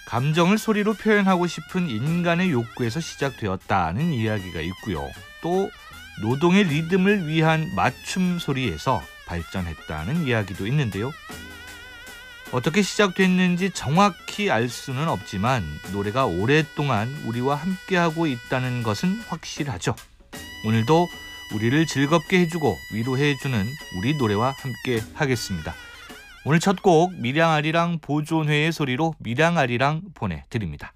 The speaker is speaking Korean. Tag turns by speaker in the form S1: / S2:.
S1: 감정을 소리로 표현하고 싶은 인간의 욕구에서 시작되었다는 이야기가 있고요. 또 노동의 리듬을 위한 맞춤 소리에서 발전했다는 이야기도 있는데요. 어떻게 시작됐는지 정확히 알 수는 없지만 노래가 오랫동안 우리와 함께하고 있다는 것은 확실하죠. 오늘도 우리를 즐겁게 해주고 위로해주는 우리 노래와 함께 하겠습니다. 오늘 첫 곡 밀양아리랑 보존회의 소리로 밀양아리랑 보내드립니다.